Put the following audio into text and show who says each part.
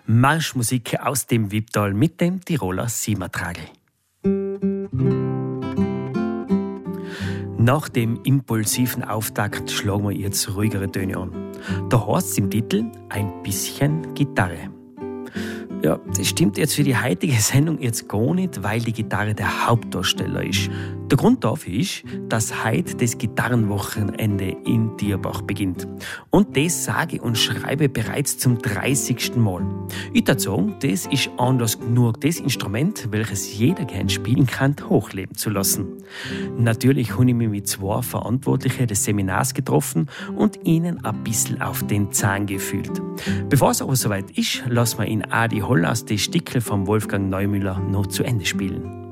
Speaker 1: Marschmusik aus dem Wipptal mit dem Tiroler Simmertragel. Nach dem impulsiven Auftakt schlagen wir jetzt ruhigere Töne an. Da heißt es im Titel ein bisschen Gitarre. Ja, das stimmt jetzt für die heutige Sendung jetzt gar nicht, weil die Gitarre der Hauptdarsteller ist. Der Grund dafür ist, dass heute das Gitarrenwochenende in Dierbach beginnt. Und das sage und schreibe bereits zum 30. Mal. Ich würde sagen, das ist anders genug, das Instrument, welches jeder gern spielen kann, hochleben zu lassen. Natürlich habe ich mich mit 2 Verantwortlichen des Seminars getroffen und ihnen ein bisschen auf den Zahn gefühlt. Bevor es aber soweit ist, lassen wir in Adi Holl aus die Stickel von Wolfgang Neumüller noch zu Ende spielen.